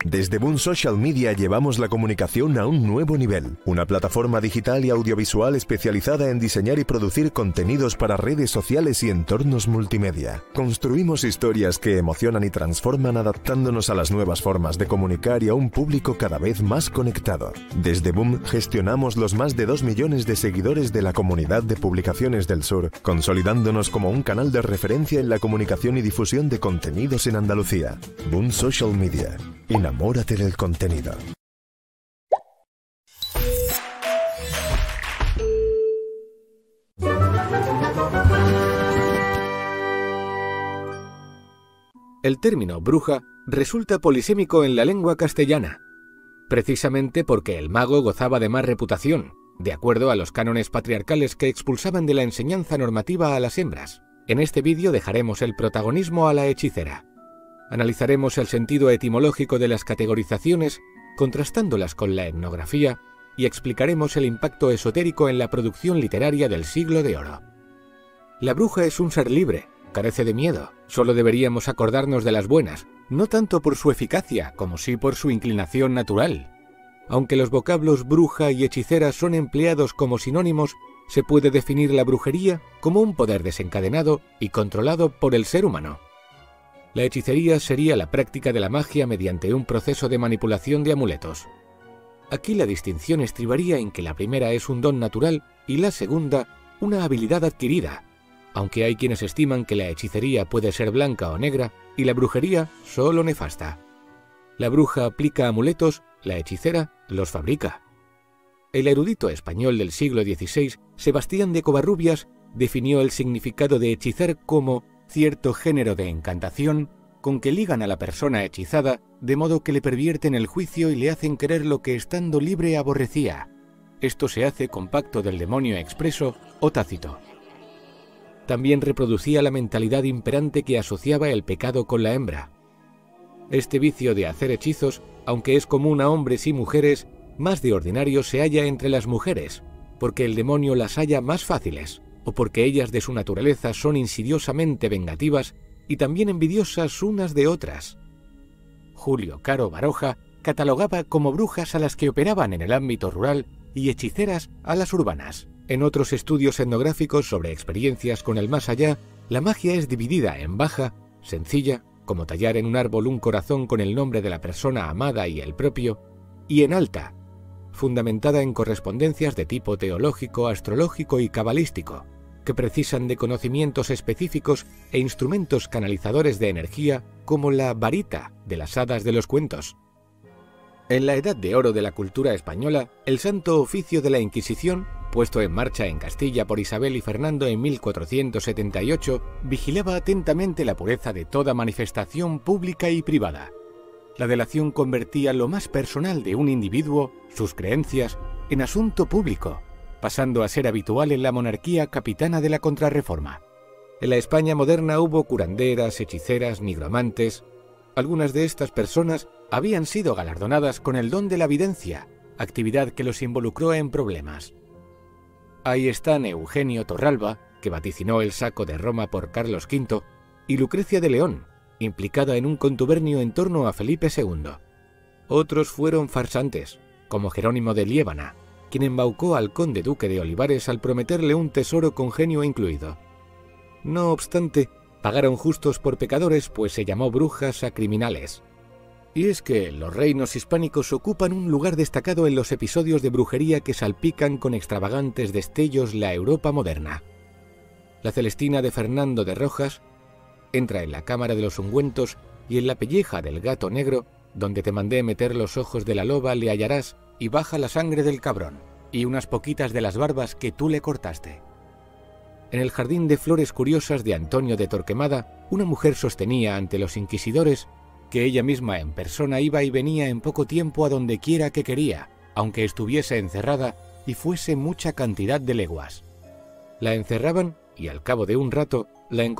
Desde Boom Social Media llevamos la comunicación a un nuevo nivel. Una plataforma digital y audiovisual especializada en diseñar y producir contenidos para redes sociales y entornos multimedia. Construimos historias que emocionan y transforman adaptándonos a las nuevas formas de comunicar y a un público cada vez más conectado. Desde Boom gestionamos los más de 2 millones de seguidores de la comunidad de publicaciones del sur, consolidándonos como un canal de referencia en la comunicación y difusión de contenidos en Andalucía. Boom Social Media. Enamórate del contenido. El término bruja resulta polisémico en la lengua castellana, precisamente porque el mago gozaba de más reputación, de acuerdo a los cánones patriarcales que expulsaban de la enseñanza normativa a las hembras. En este vídeo dejaremos el protagonismo a la hechicera. Analizaremos el sentido etimológico de las categorizaciones, contrastándolas con la etnografía, y explicaremos el impacto esotérico en la producción literaria del Siglo de Oro. La bruja es un ser libre, carece de miedo, solo deberíamos acordarnos de las buenas, no tanto por su eficacia como sí por su inclinación natural. Aunque los vocablos bruja y hechicera son empleados como sinónimos, se puede definir la brujería como un poder desencadenado y controlado por el ser humano. La hechicería sería la práctica de la magia mediante un proceso de manipulación de amuletos. Aquí la distinción estribaría en que la primera es un don natural y la segunda una habilidad adquirida, aunque hay quienes estiman que la hechicería puede ser blanca o negra y la brujería solo nefasta. La bruja aplica amuletos, la hechicera los fabrica. El erudito español del siglo XVI, Sebastián de Covarrubias, definió el significado de hechizar como cierto género de encantación con que ligan a la persona hechizada de modo que le pervierten el juicio y le hacen querer lo que estando libre aborrecía. Esto se hace con pacto del demonio expreso o tácito. También reproducía la mentalidad imperante que asociaba el pecado con la hembra. Este vicio de hacer hechizos, aunque es común a hombres y mujeres, más de ordinario se halla entre las mujeres, porque el demonio las halla más fáciles, o porque ellas de su naturaleza son insidiosamente vengativas y también envidiosas unas de otras. Julio Caro Baroja catalogaba como brujas a las que operaban en el ámbito rural y hechiceras a las urbanas. En otros estudios etnográficos sobre experiencias con el más allá, la magia es dividida en baja, sencilla, como tallar en un árbol un corazón con el nombre de la persona amada y el propio, y en alta, fundamentada en correspondencias de tipo teológico, astrológico y cabalístico, que precisan de conocimientos específicos e instrumentos canalizadores de energía como la varita de las hadas de los cuentos. En la Edad de Oro de la cultura española, el Santo Oficio de la Inquisición, puesto en marcha en Castilla por Isabel y Fernando en 1478, vigilaba atentamente la pureza de toda manifestación pública y privada. La delación convertía lo más personal de un individuo, sus creencias, en asunto público, pasando a ser habitual en la monarquía capitana de la Contrarreforma. En la España moderna hubo curanderas, hechiceras, nigromantes. Algunas de estas personas habían sido galardonadas con el don de la videncia, actividad que los involucró en problemas. Ahí están Eugenio Torralba, que vaticinó el saco de Roma por Carlos V, y Lucrecia de León, implicada en un contubernio en torno a Felipe II. Otros fueron farsantes, como Jerónimo de Liébana, quien embaucó al conde duque de Olivares al prometerle un tesoro con genio incluido. No obstante, pagaron justos por pecadores, pues se llamó brujas a criminales. Y es que los reinos hispánicos ocupan un lugar destacado en los episodios de brujería que salpican con extravagantes destellos la Europa moderna. La Celestina de Fernando de Rojas entra en la cámara de los ungüentos y en la pelleja del gato negro, donde te mandé meter los ojos de la loba le hallarás, y baja la sangre del cabrón, y unas poquitas de las barbas que tú le cortaste. En el jardín de flores curiosas de Antonio de Torquemada, una mujer sostenía ante los inquisidores que ella misma en persona iba y venía en poco tiempo a donde quiera que quería, aunque estuviese encerrada y fuese mucha cantidad de leguas. La encerraban y al cabo de un rato la encontraban